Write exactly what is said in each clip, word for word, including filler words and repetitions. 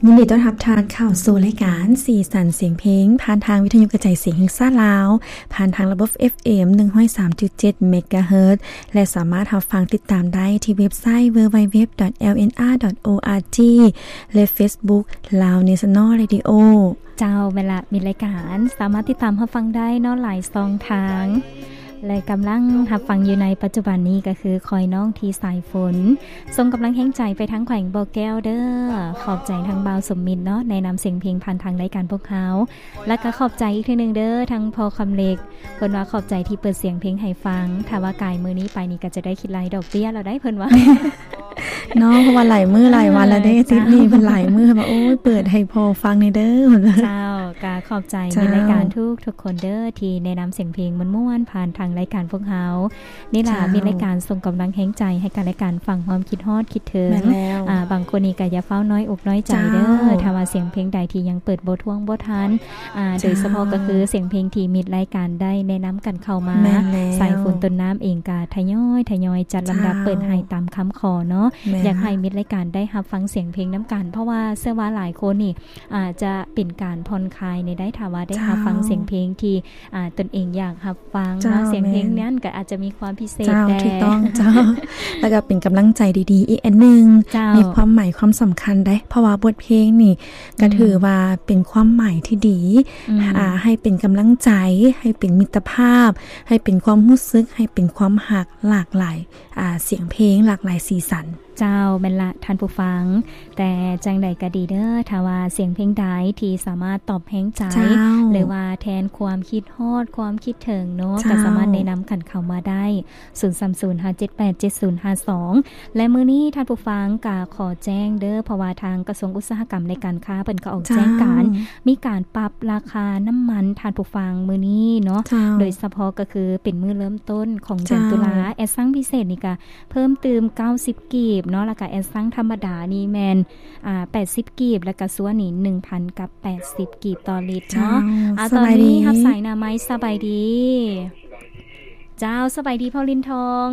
ยินดีต้อนรับทานข่าวสู่รายการสีสันเสียงเพลงผ่านทางวิทยุกระจายเสียงแห่งชาติลาวผ่านทางระบบ เอฟ เอ็ม หนึ่งร้อยสามจุดเจ็ด เมกะเฮิรตซ์และสามารถรับฟังติดตามได้ที่เว็บไซต์ ดับเบิลยู ดับเบิลยู ดับเบิลยู ดอท แอล เอ็น อาร์ ดอท โอ อาร์ จี และ Facebook Lao National Radio เจ้าเวลามีรายการสามารถติดตามรับฟังได้เนาะหลายช่องทางและกำลังรับฟังอยู่ในปัจจุบันนี้ก็คือคอยน้องทีสายฝนส่งกำลังแห่งใจไปทั้งแขวงบ่อแก้วเด้อขอบใจทางบ่าวสมมิตรเนาะในนำเสียงเพลงผ่านทางรายการพวกเขาและก็ขอบใจอีกทีนึงเด้อทั้งพอคำเล็กเพิ่นว่าขอบใจที่เปิดเสียงเพลงให้ฟังถ้าว่ากายมื้อนี้ไปนี่ก็จะได้คิดหลายดอกเบี้ยเราได้เพิ่นว่าเนาะเพราะว่าหลายมื้อหลายวันแล้วได้อาทิตย์นี้เพิ่นหลายมื้อว่าโอ้ยเปิดให้พอฟังนี่เด้อเจ้าก็ขอบใจในรายการทุกทุกคนเด้อที่แนะนำเสียงเพลงม่วนๆผ่านทางรายการพวกเฮานี่ล่ะมีรายการส่งกำลังแห่งใจให้กับรายการฟังความคิดฮอดคิดถึงอ่าบางคนนี่ก็อย่าเฝ้าน้อยอกน้อยใจเด้อถ้าว่าเสียงเพลงใดที่ยังเปิดบ่ท่วงบ่ทันอ่าโดยเฉพาะก็คือเสียงเพลงที่มีรายการได้แนะนำกันเข้ามาสายฝนต้นน้ำเองก็ทยอยทยอยจัดลำดับเปิดให้ตามคำขอเนาะอยากให้มิตรรายการได้รับฟังเสียงเพลงน้ำกันเพราะว่าเชื่อว่าหลายคนนี่อาจจะเป็นการผ่อนคลายในได้ถ้าว่าได้รับฟังเสียงเพลงที่อ่าตนเองอยากรับฟังเนาะเสียงเพลงนั้นก็อาจจะมีความพิเศษแต่ถูกต้องเจ้าแล้วก็เป็นกำลังใจดีๆอีกอันนึงมีความหมายความสำคัญได้เพราะว่าบทเพลงนี่ก็ถือว่าเป็นความหมายที่ดีอ่าให้เป็นกำลังใจให้เป็นมิตรภาพให้เป็นความรู้สึกให้เป็นความหักหลากหลายอ่าเสียงเพลงหลากหลายสีสันเจ้าแม่นละท่านผู้ฟังแต่จังใดก็ดีเด้อถ้าว่าเสียงเพลงใดที่สามารถตอบแห้งใจหรือว่าแทนความคิดฮอดความคิดถึงเนาะก็สามารถแนะนำกันเข้ามาได้ศูนย์ สาม ศูนย์ ห้า เจ็ด แปด เจ็ด ศูนย์ ห้า สองและมื้อนี้ท่านผู้ฟังก็ขอแจ้งเด้อเพราะว่าทางกระทรวงอุตสาหกรรมในการค้าเพิ่นก็ออกแจ้งการมีการปรับราคาน้ำมันท่านผู้ฟังมื้อนี้เนาะโดยเฉพาะก็คือเป็นมื้อเริ่มต้นของเดือนตุลาแอดซังพิเศษนี่ก็เพิ่มเติมเก้าสิบกีบเนาะแล้วก็แอดซังธรรมดานี่แมนอ่าแปดสิบกีบแล้วก็ซัวนี่ หนึ่งพัน กับแปดสิบกีบต่อลิตรเนาะอ่าตอนนี้รับสายหน้าไม้สบายดีเจ้าสบายดีพ่อลินทอง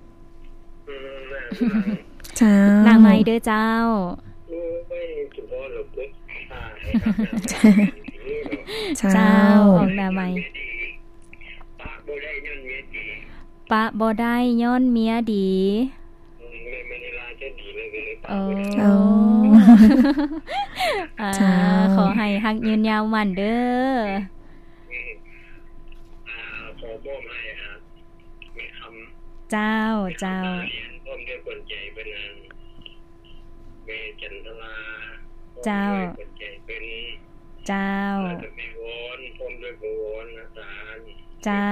เจ้าหน้าไม้เด้อเจ้าเจ้าออกหน้าไม้ปะบ่ได้ย้อนเมียดีโอ้อ่าขอให้ฮักยืนยาวมันเด้ออ่าขอมอบให้ครับมีคำเจ้าเจ้าพร้อมด้วยคนใจเป็นเมจันทราเจ้าคนใจเป็นเจ้ามีวอนพร้อมด้วยวอนอาจารย์เจ้า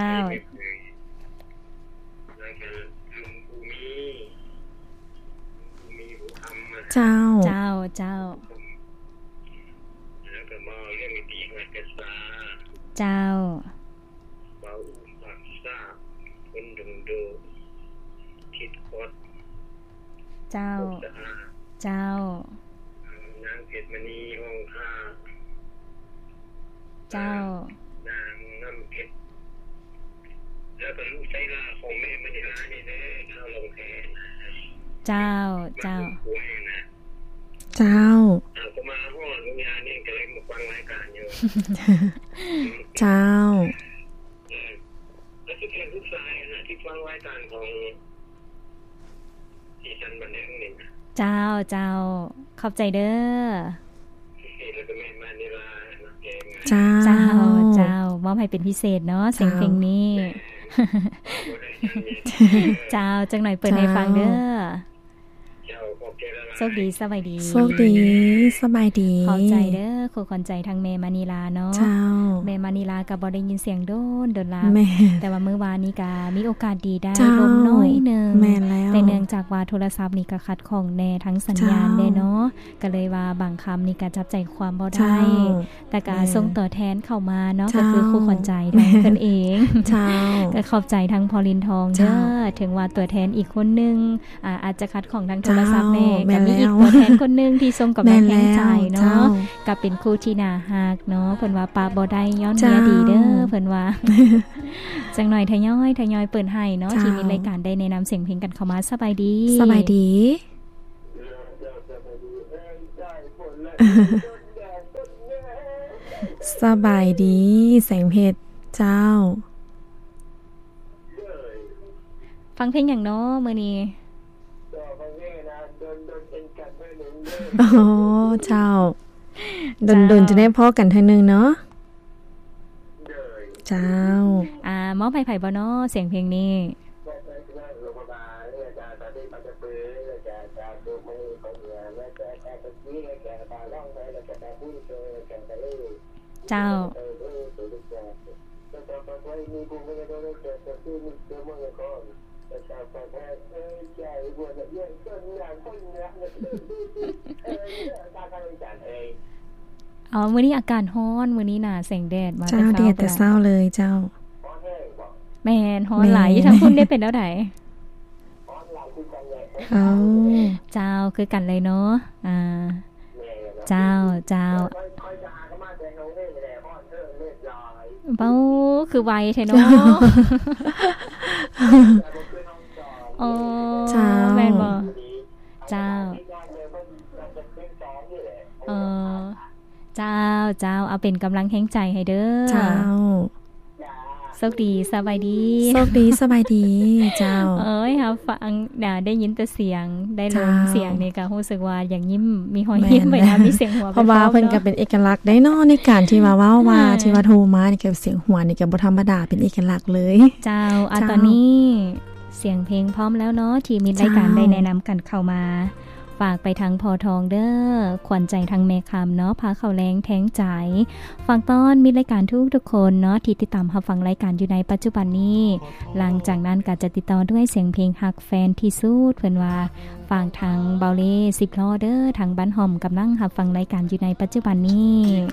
เจ้าเจ้าเจ้าแล้วก็มาเรื่องตีหักษาเจ้าเบาปากซาคนดึงดูคิดคดเจ้าเจ้านางเพชรมณีห้องข้าเจ้านางน้ำเพชรแล้วก็ลูกไซลาของแม่มณีลานี่นะเข้าลงแทนเจ้าเจ้าเจ้าก็มาห้องลุงยานี่ก็เลยมาฟังรายการอยู่เจ้าแล้วทุกคนทุกสายนะที่ฟังรายการของที่ฉันบันเทิงนี่เจ้าเจ้าขอบใจเด้อแล้วก็แม่มานิลาเจ้าเจ้าเจ้ามอบให้เป็นพิเศษเนาะเสียงเพลงนี้เจ้าจังหน่อยเปิดให้ฟังเด้อโชคดีสบายดีโชคดีสบายดีขอบใจเด้อขอขอนใจทางแม่มานิลาเนาะแม่มานิลาก็บ่ได้ยินเสียงโดนโดนลาแต่ว่ามื้อวานนี้ก็มีโอกาสดีได้ลมน้อยนึงแต่เนื่องจากว่าโทรศัพท์นี่ก็ขัดข้องแน่ทั้งสัญญาณแน่เนาะก็เลยว่าบางคำนี่ก็จับใจความบ่ได้แต่ก็ส่งตัวแทนเข้ามาเนาะก็คือครูขอนใจทางเพิ่นเองก็ขอบใจทางพอลินทองเด้อถึงว่าตัวแทนอีกคนนึงอ่าอาจจะขัดข้องทางโทรศัพท์แน่ก็มีอีกตัวแทนคนนึงที่ส่งกับแม่แห่งใจเนาะก็เป็นครูที่น่าฮักเนาะเพิ่นว่าปากบ่ได้ย้อนเมียดีเด้อเพิ่นว่าจังหน่อยทยอยทยอยเปิดให้เนาะที่มีรายการได้แนะนำเสียงเพลงกันเข้ามาสบายดีสบายดีสบายดีแสงเพชรเจ้าฟังเพลงอย่างน้อมื้อนี้อ๋อเจ้าดนๆจะได้พ้อกันเทื่อนึงเนาะเจ้าอ่ามอบให้ไผบ่น้อเสียงเพลงนี้เจ้าอ๋อมื้อนี้อากาศร้อนมื้อนี้น่ะแสงแดดมาแต่เช้าเจ้าแดดแต่เช้าเลยเจ้าแม่นร้อนหลายทั้งคุณได้เป็นแล้วไดเอ้าเจ้าคือกันเลยเนาะอ่าเจ้าเจ้าเบ้าคือไวแท้เนาะอ๋อเจ้าแม่นบ่เจ้าเออเจ้าเจ้าเอาเป็นกำลังแห่งใจให้เด้อเจ้าโชคดีสบายดีโชคดีสบายดีเจ้าเอ้ยค่ะฟังน่ะได้ยินแต่เสียงได้ลมเสียงนี่ก็รู้สึกว่าอย่างยิ้มมีหอยยิ้มไปนะมีเสียงหัวเพราะว่าเพิ่นก็เป็นเอกลักษณ์ได้เนาะในการที่ว่าเว้าว่าที่ว่าโทรมานี่ก็เสียงหัวนี่ก็บ่ธรรมดาเป็นเอกลักษณ์เลยเจ้าอ่ะตอนนี้เสียงเพลงพร้อมแล้วเนาะที่มีรายการได้แนะนำกันเข้ามาฝากไปทางพอทองเด้อขวัญใจทางแม่คำเนาะพาเข้าแรงแทงใจฝากต้อนมีรายการทุกทุกคนเนาะที่ติดตามรับฟังรายการอยู่ในปัจจุบันนี้หลังจากนั้นก็จะติดต่อด้วยเสียงเพลงฮักแฟนที่สุดเพิ่นว่าฝากทางเบาเล่สิบล้อเด้อทางบ้านหอมกำลังรับฟังรายการอยู่ในปัจจุบันนี้